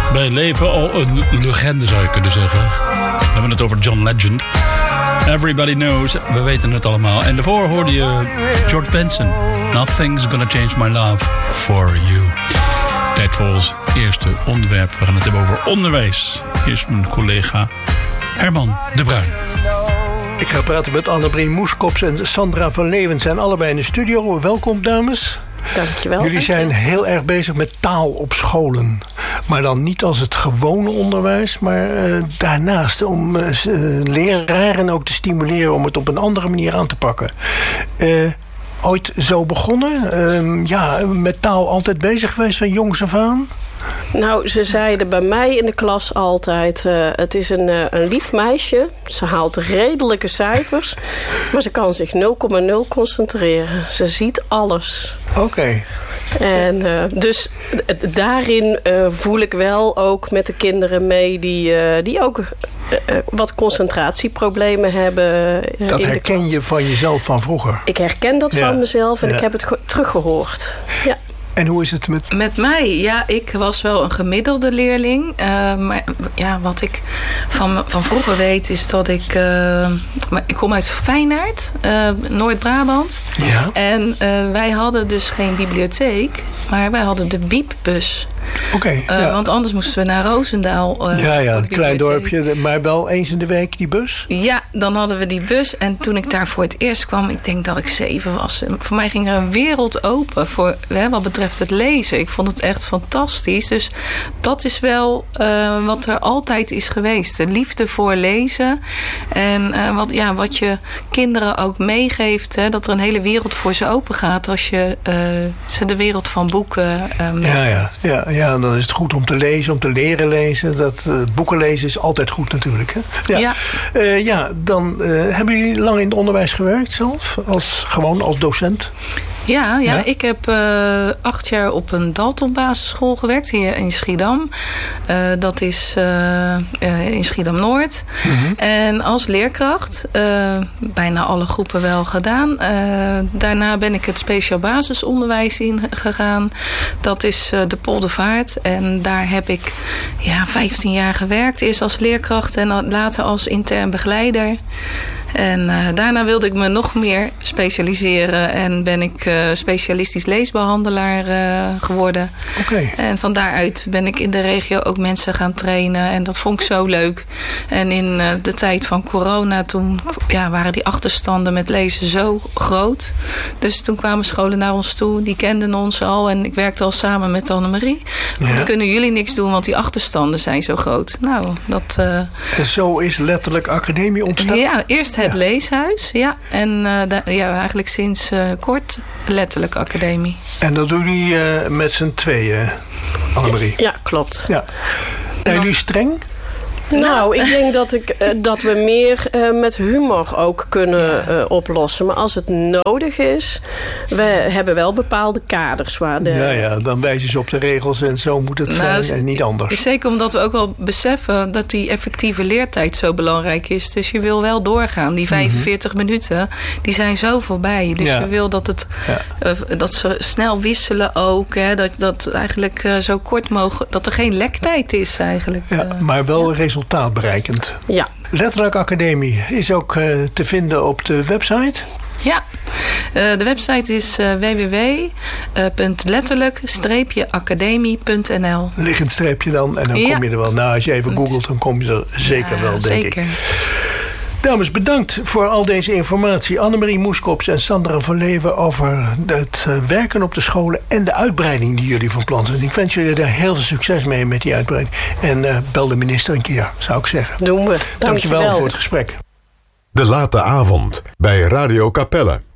Bij leven al een legende, zou je kunnen zeggen. We hebben het over John Legend. Everybody knows, we weten het allemaal. En daarvoor hoorde je George Benson. Nothing's gonna change my love for you. Tijd voor ons eerste onderwerp. We gaan het hebben over onderwijs. Hier is mijn collega Herman de Bruin. Ik ga praten met Annemarie Moeskops en Sandra van Leeuwen. Zijn allebei in de studio. Welkom, dames. Dankjewel. Jullie zijn heel erg bezig met taal op scholen. Maar dan niet als het gewone onderwijs, maar daarnaast om leraren ook te stimuleren om het op een andere manier aan te pakken. Ooit zo begonnen? Met taal altijd bezig geweest van jongs af aan? Nou, ze zeiden bij mij in de klas altijd... het is een lief meisje. Ze haalt redelijke cijfers. Maar ze kan zich 0,0 concentreren. Ze ziet alles. Oké. En dus daarin voel ik wel ook met de kinderen mee... die ook wat concentratieproblemen hebben. Dat herken je van jezelf van vroeger? Ik herken dat van mezelf en ik heb het teruggehoord. Ja. En hoe is het met mij? Ja, ik was wel een gemiddelde leerling. Maar ja, wat ik van vroeger weet is dat ik... ik kom uit Feyenoord, Noord-Brabant. Ja. En wij hadden dus geen bibliotheek, maar wij hadden de Biepbus. Oké. Want anders moesten we naar Roosendaal. Een klein dorpje, maar wel eens in de week die bus? Ja, dan hadden we die bus. En toen ik daar voor het eerst kwam, ik denk dat ik 7 was. Voor mij ging er een wereld open voor wat betreft het lezen. Ik vond het echt fantastisch. Dus dat is wel wat er altijd is geweest. De liefde voor lezen. En wat je kinderen ook meegeeft. Dat er een hele wereld voor ze open gaat als je ze de wereld van boeken Ja, dan is het goed om te lezen, om te leren lezen. Boeken lezen is altijd goed natuurlijk. Hè? Ja. Dan hebben jullie lang in het onderwijs gewerkt zelf? Gewoon als docent? Ja, ik heb 8 jaar op een Dalton basisschool gewerkt hier in Schiedam. Dat is in Schiedam-Noord. Mm-hmm. En als leerkracht, bijna alle groepen wel gedaan. Daarna ben ik het speciaal basisonderwijs ingegaan. Dat is de Poldervaart. En daar heb ik 15 jaar gewerkt. Eerst als leerkracht en later als intern begeleider. En daarna wilde ik me nog meer specialiseren. En ben ik specialistisch leesbehandelaar geworden. Okay. En van daaruit ben ik in de regio ook mensen gaan trainen. En dat vond ik zo leuk. En in de tijd van corona, toen waren die achterstanden met lezen zo groot. Dus toen kwamen scholen naar ons toe. Die kenden ons al. En ik werkte al samen met Annemarie. Ja. Dan kunnen jullie niks doen, want die achterstanden zijn zo groot. Nou, dat... En zo is letterlijk academie ontstaan? Ja, eerst het leeshuis. Ja. En eigenlijk sinds kort letterlijk academie. En dat doen jullie met z'n tweeën, Annemarie? Ja, klopt. Ja. Zijn jullie streng? Nou, ik denk dat we meer met humor ook kunnen oplossen. Maar als het nodig is, we hebben wel bepaalde kaders. Dan wijzen ze op de regels en zo moet het zijn en niet anders. Zeker omdat we ook wel beseffen dat die effectieve leertijd zo belangrijk is. Dus je wil wel doorgaan. Die 45 minuten, die zijn zo voorbij. Dus je wil dat ze snel wisselen ook. Hè, dat eigenlijk zo kort mogelijk, dat er geen lektijd is eigenlijk. Ja, maar wel resultaatbereikend. Ja. Letterlijk Academie is ook te vinden op de website. Ja, de website is www.letterlijk-academie.nl. Liggend streepje dan en dan kom je er wel. Nou, als je even googelt, dan kom je er zeker wel, denk ik. Dames, bedankt voor al deze informatie. Annemarie Moeskops en Sandra van Leeuwen over het werken op de scholen en de uitbreiding die jullie van plan zijn. Ik wens jullie daar heel veel succes mee met die uitbreiding. En bel de minister een keer, zou ik zeggen. Doen we. Dankjewel voor het gesprek. De Late Avond bij Radio Capelle.